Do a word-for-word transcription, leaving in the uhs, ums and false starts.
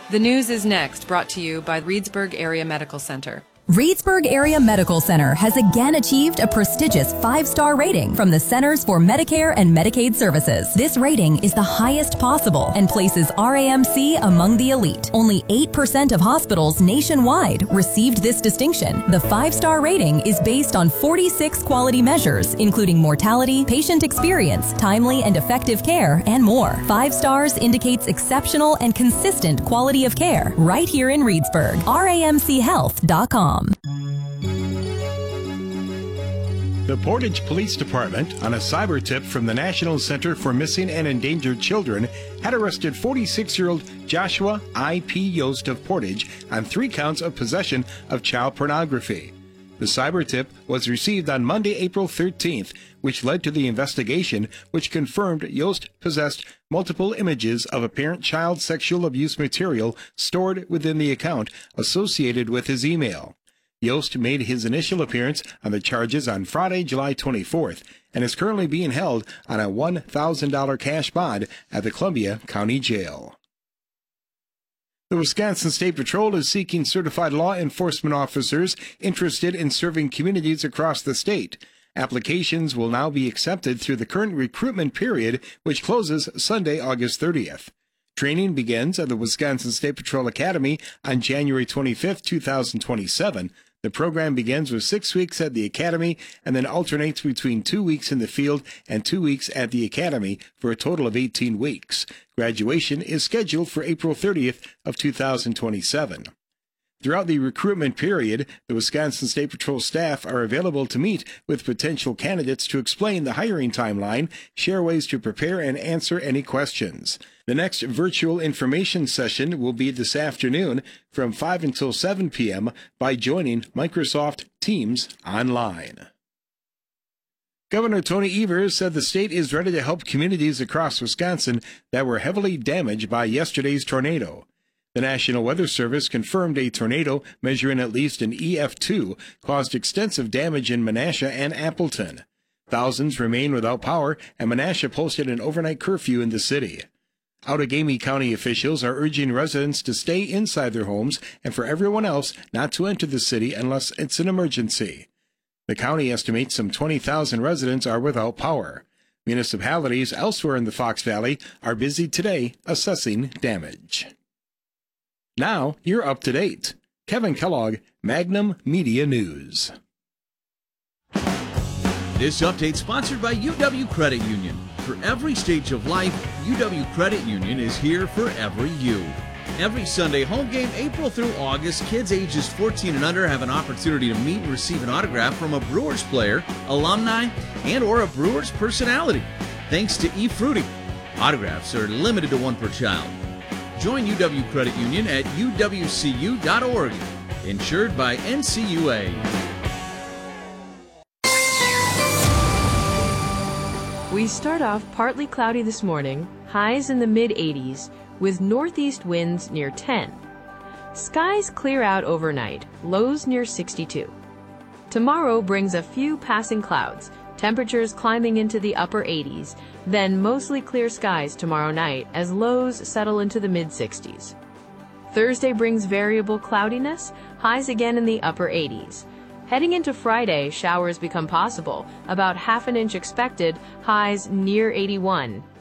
The news is next, brought to you by Reedsburg Area Medical Center. Reedsburg Area Medical Center has again achieved a prestigious five-star rating from the Centers for Medicare and Medicaid Services. This rating is the highest possible and places R A M C among the elite. Only eight percent of hospitals nationwide received this distinction. The five-star rating is based on forty-six quality measures, including mortality, patient experience, timely and effective care, and more. Five stars indicates exceptional and consistent quality of care right here in Reedsburg. R A M C health dot com. The Portage Police Department, on a cyber tip from the National Center for Missing and Endangered Children, had arrested forty-six-year-old Joshua I P. Yost of Portage on three counts of possession of child pornography. The cyber tip was received on Monday, April thirteenth, which led to the investigation, which confirmed Yost possessed multiple images of apparent child sexual abuse material stored within the account associated with his email. Yost made his initial appearance on the charges on Friday, July twenty-fourth, and is currently being held on a one thousand dollars cash bond at the Columbia County Jail. The Wisconsin State Patrol is seeking certified law enforcement officers interested in serving communities across the state. Applications will now be accepted through the current recruitment period, which closes Sunday, August thirtieth. Training begins at the Wisconsin State Patrol Academy on January twenty-fifth, two thousand twenty-seven. The program begins with six weeks at the Academy and then alternates between two weeks in the field and two weeks at the Academy for a total of eighteen weeks. Graduation is scheduled for April thirtieth of two thousand twenty-seven. Throughout the recruitment period, the Wisconsin State Patrol staff are available to meet with potential candidates to explain the hiring timeline, share ways to prepare, and answer any questions. The next virtual information session will be this afternoon from five until seven p.m. by joining Microsoft Teams online. Governor Tony Evers said the state is ready to help communities across Wisconsin that were heavily damaged by yesterday's tornado. The National Weather Service confirmed a tornado measuring at least an E F two caused extensive damage in Menasha and Appleton. Thousands remain without power, and Menasha posted an overnight curfew in the city. Outagamie County officials are urging residents to stay inside their homes and for everyone else not to enter the city unless it's an emergency. The county estimates some twenty thousand residents are without power. Municipalities elsewhere in the Fox Valley are busy today assessing damage. Now, you're up to date. Kevin Kellogg, Magnum Media News. This update sponsored by U W Credit Union. For every stage of life, U W Credit Union is here for every you. Every Sunday home game, April through August, kids ages fourteen and under have an opportunity to meet and receive an autograph from a Brewers player, alumni, and or a Brewers personality. Thanks to eFruity. Autographs are limited to one per child. Join U W Credit Union at U W C U dot org. Insured by N C U A. We start off partly cloudy this morning, highs in the mid eighties, with northeast winds near ten. Skies clear out overnight, lows near sixty-two. Tomorrow brings a few passing clouds, temperatures climbing into the upper eighties, then mostly clear skies tomorrow night as lows settle into the mid sixties. Thursday brings variable cloudiness, highs again in the upper eighties. Heading into Friday, showers become possible, about half an inch expected, highs near eighty-one.